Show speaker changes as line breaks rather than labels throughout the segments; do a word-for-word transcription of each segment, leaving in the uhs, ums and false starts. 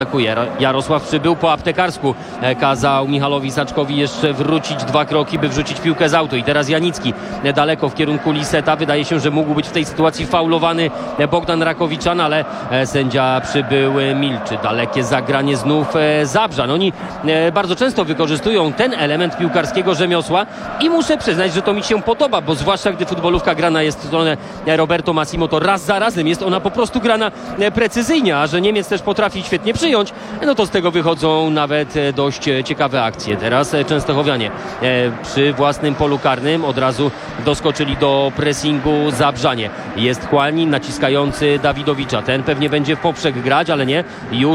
Jarosław przybył po aptekarsku, kazał Michalowi Saczkowi jeszcze wrócić dwa kroki, by wrzucić piłkę z autu. I teraz Janicki daleko w kierunku Liseta. Wydaje się, że mógł być w tej sytuacji faulowany Bogdan Rakowiczan, ale sędzia przybył, milczy. Dalekie zagranie znów Zabrzan. Oni bardzo często wykorzystują ten element piłkarskiego rzemiosła i muszę przyznać, że to mi się podoba, bo zwłaszcza gdy futbolówka grana jest w stronę Roberto Massimo, to raz za razem jest ona po prostu grana precyzyjnie, a że Niemiec też potrafi świetnie przyjąć, no to z tego wychodzą nawet dość ciekawe akcje. Teraz Częstochowianie przy własnym polu karnym od razu doskoczyli do pressingu Zabrzanie. Jest Chłani naciskający Dawidowicza. Ten pewnie będzie w poprzek grać, ale nie. Już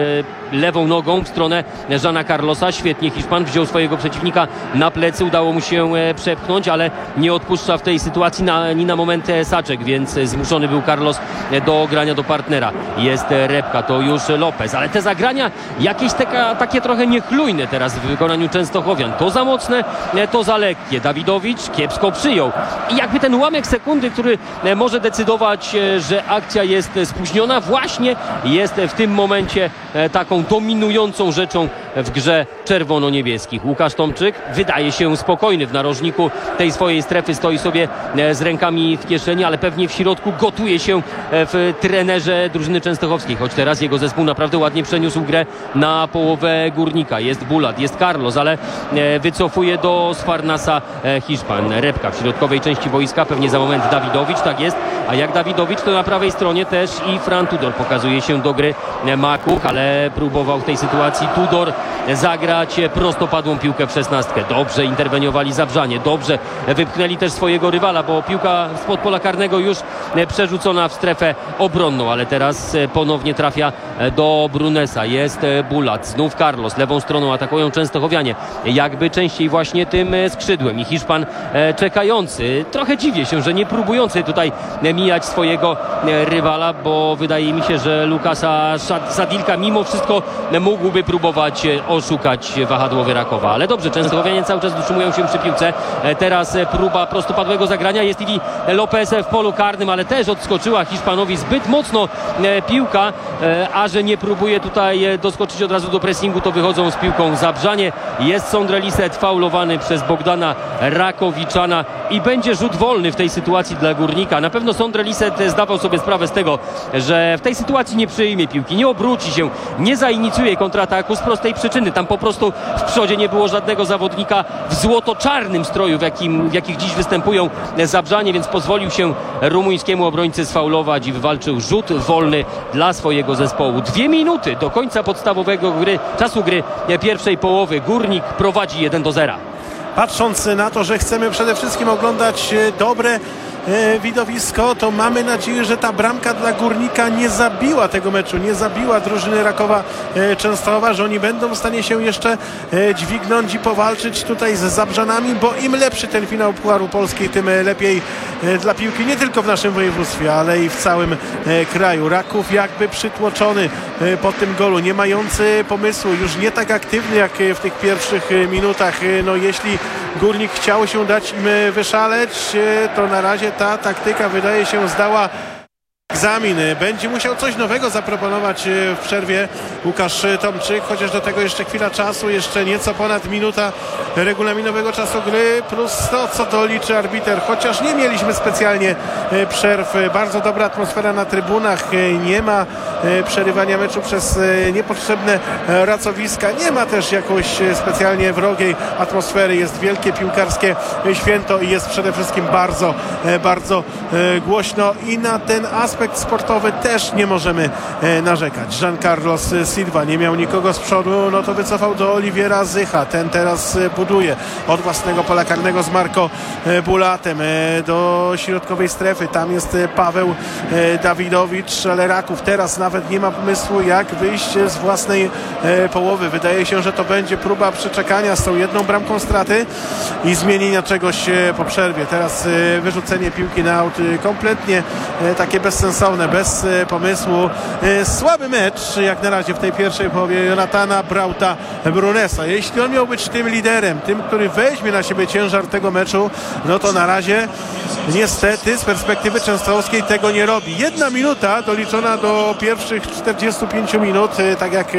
lewą nogą w stronę Jeana Carlosa. Świetnie Hiszpan wziął swojego przeciwnika na plecy. Udało mu się przepchnąć, ale nie odpuszcza w tej sytuacji na, ni na moment Saczek, więc zmuszony był Carlos do grania do partnera. Jest Repka, to już Lopez, ale te zagrania jakieś taka, takie trochę niechlujne teraz w wykonaniu Częstochowian. To za mocne, to za lekkie. Dawidowicz kiepsko przyjął. I jakby ten ułamek sekundy, który może decydować, że akcja jest spóźniona, właśnie jest w tym momencie taką dominującą rzeczą w grze czerwono-niebieskich. Łukasz Tomczyk wydaje się spokojny w narożniku tej swojej strefy, stoi sobie z rękami w kieszeni, ale pewnie w środku gotuje się w trenerze drużyny częstochowskiej, choć teraz jego zespół naprawdę ładnie przeniósł grę na połowę Górnika. Jest Bulat, jest Carlos, ale wycofuje do Sfarnasa Hiszpan. Repka w środkowej części boiska, pewnie za moment Dawidowicz, tak jest, a jak Dawidowicz, to na prawej stronie też i Fran Tudor pokazuje się do gry. Makuch, ale próbował w tej sytuacji Tudor zagrać prostopadłą piłkę w szesnastkę. Dobrze interweniowali Zabrzanie, dobrze wypchnęli też swojego rywala, bo piłka spod pola karnego już przerzucona w strefę obronną, ale teraz ponownie trafia do Brunesa. Jest Bulat, znów Carlos, lewą stroną atakują Częstochowianie, jakby częściej właśnie tym skrzydłem i Hiszpan czekający, trochę dziwię się, że nie próbujący tutaj mijać swojego rywala, bo wydaje mi się, że Lukasa Sadilka mimo wszystko mógłby próbować oszukać wahadłowy Rakowa, ale dobrze, Częstochowianie cały czas utrzymują się przy piłce. Teraz próba prostopadłego zagrania, jest Iwi Lopez w polu karnym, ale też odskoczyła Hiszpanowi zbyt mocno piłka, a że nie próbuje tutaj doskoczyć od razu do pressingu, to wychodzą z piłką Zabrzanie. Jest Sondre Lisset faulowany przez Bogdana Rakowiczana i będzie rzut wolny w tej sytuacji dla Górnika. Na pewno Sondre Lisset zdawał sobie sprawę z tego, że w tej sytuacji nie przyjmie piłki, nie obróci się, nie zainicjuje kontrataku z prostej przyczyny. Tam po prostu w przodzie nie było żadnego zawodnika w złoto-czarnym stroju, w, jakim, w jakich dziś występują Zabrzanie, więc pozwolił się rumuńskiemu obrońcy sfaulować i wywalczył rzut wolny dla swojego zespołu. Dwie minuty do końca podstawowego gry, czasu gry pierwszej połowy. Górnik prowadzi jeden do zera.
Patrząc na to, że chcemy przede wszystkim oglądać dobre widowisko, to mamy nadzieję, że ta bramka dla Górnika nie zabiła tego meczu, nie zabiła drużyny Rakowa Częstochowa, że oni będą w stanie się jeszcze dźwignąć i powalczyć tutaj z Zabrzanami, bo im lepszy ten finał Pucharu Polskiej, tym lepiej dla piłki, nie tylko w naszym województwie, ale i w całym kraju. Raków jakby przytłoczony po tym golu, nie mający pomysłu, już nie tak aktywny jak w tych pierwszych minutach. No jeśli Górnik chciał się dać im wyszaleć, to na razie ta taktyka wydaje się zdała egzamin. Będzie musiał coś nowego zaproponować w przerwie Łukasz Tomczyk, chociaż do tego jeszcze chwila czasu, jeszcze nieco ponad minuta regulaminowego czasu gry, plus to, co doliczy arbiter, chociaż nie mieliśmy specjalnie przerw. Bardzo dobra atmosfera na trybunach, nie ma przerywania meczu przez niepotrzebne racowiska, nie ma też jakoś specjalnie wrogiej atmosfery, jest wielkie piłkarskie święto i jest przede wszystkim bardzo, bardzo głośno i na ten aspekt sportowy też nie możemy narzekać. Jean Carlos Silva nie miał nikogo z przodu, no to wycofał do Oliwiera Zycha. Ten teraz buduje od własnego pola karnego z Marco Bulatem do środkowej strefy. Tam jest Paweł Dawidowicz, ale Raków teraz nawet nie ma pomysłu, jak wyjść z własnej połowy. Wydaje się, że to będzie próba przeczekania z tą jedną bramką straty i zmienienia czegoś po przerwie. Teraz wyrzucenie piłki na aut kompletnie takie bezsensowne, bez pomysłu. Słaby mecz jak na razie w tej pierwszej połowie Jonatana Brauta Brunesa. Jeśli on miał być tym liderem, tym, który weźmie na siebie ciężar tego meczu, no to na razie niestety z perspektywy częstochowskiej tego nie robi. Jedna minuta doliczona do pierwszych czterdziestu pięciu minut, tak jak